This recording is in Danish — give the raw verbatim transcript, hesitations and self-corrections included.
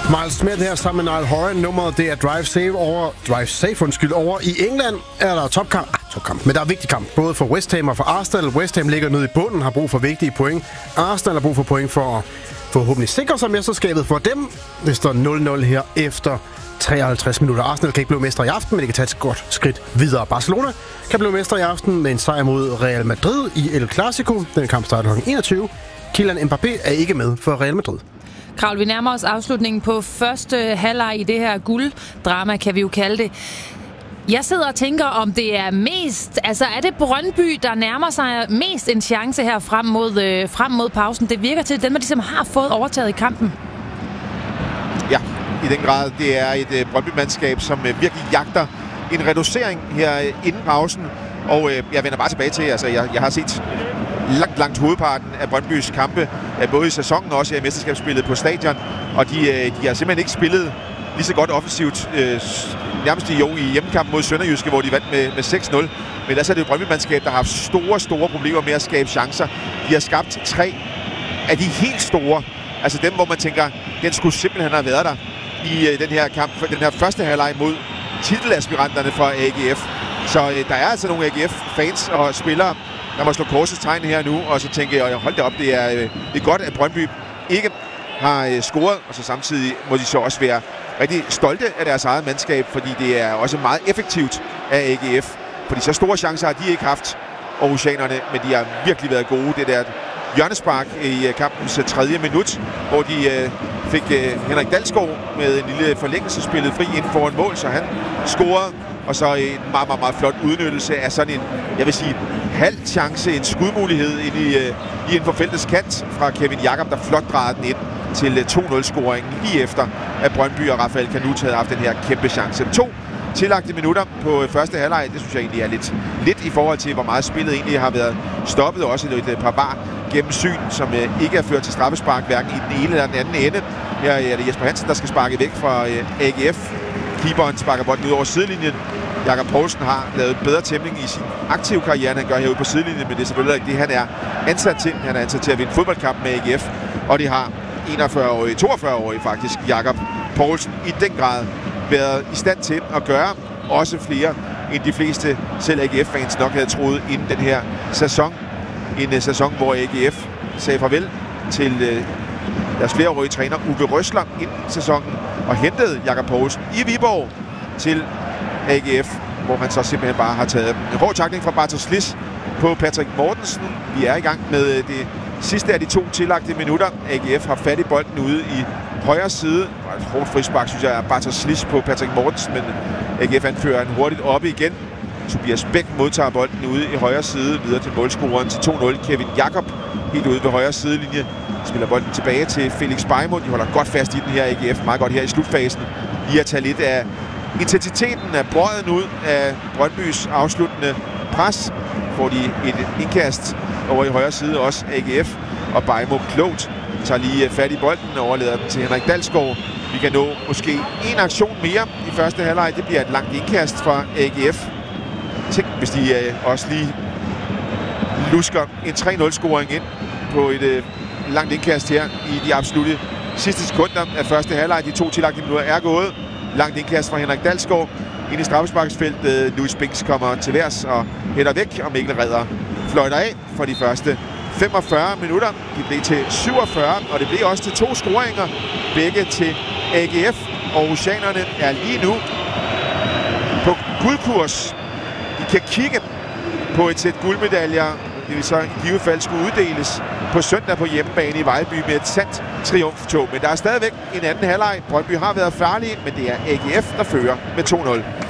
Miles Smith her sammen med Niall Horan. Nummeret det er Drive Safe over Drive Safe undskyld over i England er der topkamp. Ah, topkamp. Men der er vigtig kamp både for West Ham og for Arsenal. West Ham ligger nede i bunden, har brug for vigtige point. Arsenal har brug for point for at forhåbentlig sikre sig mesterskabet for dem. Det står nul nul her efter treoghalvtreds minutter. Arsenal kan ikke blive mester i aften, men det kan tage et godt skridt videre. Barcelona kan blive mester i aften med en sejr mod Real Madrid i El Clasico. Den kamp starter klokken enogtyve. Kylian Mbappé er ikke med for Real Madrid. Kravl, vi nærmer os afslutningen på første halvleg i det her gulddrama, kan vi jo kalde det. Jeg sidder og tænker, om det er mest... Altså, er det Brøndby, der nærmer sig mest en chance her frem mod, øh, frem mod pausen? Det virker til, at den, der ligesom har fået overtaget i kampen. Ja, i den grad. Det er et øh, Brøndby-mandskab, som øh, virkelig jagter en reducering her øh, inden pausen. Og øh, jeg vender bare tilbage til, altså, jeg, jeg har set... langt, langt hovedparten af Brøndbys kampe, både i sæsonen og også i mesterskabsspillet på stadion. Og de, de har simpelthen ikke spillet lige så godt offensivt, øh, nærmest i, jo, i hjemmekampen mod Sønderjyske, hvor de vandt med, med seks nul. Men ellers er det jo Brøndby-mandskab, der har haft store, store problemer med at skabe chancer. De har skabt tre af de helt store. Altså dem, hvor man tænker, den skulle simpelthen have været der i øh, den her kamp, den her første halvleg mod titelaspiranterne fra A G F. Så øh, der er altså nogle A G F-fans og spillere, der må slå korsets tegn her nu, og så tænker jeg, hold da op, det er, det er godt, at Brøndby ikke har scoret, og så samtidig må de så også være rigtig stolte af deres eget mandskab, fordi det er også meget effektivt af A G F. Fordi så store chancer har de ikke haft, aarhusianerne, men de har virkelig været gode. Det der hjørnespark i kampens tredje minut, hvor de fik Henrik Dalsgaard med en lille forlængelse spillet fri inden for en mål, så han scorede. Og så en meget, meget, meget flot udnyttelse af sådan en, jeg vil sige, halv chance, en skudmulighed ind i, uh, lige inden for feltets kant fra Kevin Jakob, der flot drejede den ind til to nul-scoringen lige efter, at Brøndby og Rafael Canut havde haft den her kæmpe chance. To tillagte minutter på første halvleg, det synes jeg egentlig er lidt, lidt i forhold til, hvor meget spillet egentlig har været stoppet. Også et par bar gennemsyn, som uh, ikke er ført til straffespark, hverken i den ene eller den anden ende. Her er det Jesper Hansen, der skal sparke væk fra uh, A G F. Keeperen sparker bolden ud over sidelinjen. Jakob Poulsen har lavet bedre tæmning i sin aktive karriere, end han gør herude på sidelinjen, men det er selvfølgelig ikke det, han er ansat til. Han er ansat til at vinde fodboldkamp med A G F, og det har enogfyrre-årige, toogfyrre-årige faktisk, Jakob Poulsen i den grad været i stand til at gøre også flere, end de fleste selv A G F-fans nok havde troet inden den her sæson. En uh, sæson, hvor A G F sagde farvel til uh, deres flereårige træner Uwe Røsler inden sæsonen, og hentede Jakob Poulsen i Viborg til A G F, hvor han så simpelthen bare har taget en hård takling fra Bartosz Lis på Patrick Mortensen. Vi er i gang med det sidste af de to tillagte minutter. A G F har fat i bolden ude i højre side. Et hårdt frispark, synes jeg, er Bartosz Lis på Patrick Mortensen, men A G F anfører en hurtigt oppe igen. Tobias Bæk modtager bolden ude i højre side, videre til målscoreren til to nul. Kevin Jakob helt ude ved højre sidelinje spiller bolden tilbage til Felix Beimo. De holder godt fast i den her A G F, meget godt her i slutfasen. Lige at tage lidt af intensiteten af brøden ud af Brøndbys afsluttende pres. Får de et indkast over i højre side, også A G F. Og Beimo klogt tager lige fat i bolden og overlader den til Henrik Dalsgaard. Vi kan nå måske en aktion mere i første halvleg. Det bliver et langt indkast fra A G F. Tænk, hvis de øh, også lige lusker en tre nul-scoring ind på et øh, langt indkast her i de absolutte sidste sekunder af første halvleg. De to tillagte minutter er gået. Langt indkast fra Henrik Dalsgaard ind i straffesparksfeltet. Louis Binks kommer til værs og hætter væk, og Mikkel Redder fløjter af for de første femogfyrre minutter. De blev til syvogfyrre, og det blev også til to scoringer. Begge til A G F. Aarhusianerne er lige nu på guldkurs. De kan kigge på et sæt guldmedaljer. Det vil så i givet fald skulle uddeles på søndag på hjemmebane i Vejlby med et sandt triumftog. Men der er stadigvæk en anden halvleg. Brøndby har været farlige, men det er A G F, der fører med to nul.